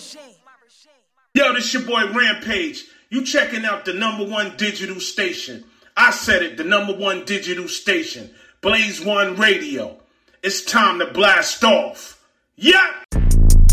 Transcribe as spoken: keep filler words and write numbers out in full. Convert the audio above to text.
Yo, this your boy Rampage. You checking out the number one digital station. I said it, the number one digital station. Blaze One Radio. It's time to blast off. Yeah!